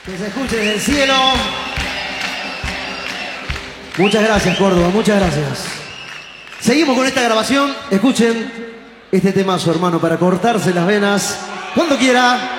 Que se escuche desde el cielo. Muchas gracias, Córdoba, muchas gracias. Seguimos con esta grabación. Escuchen este temazo, hermano, para cortarse las venas cuando quiera.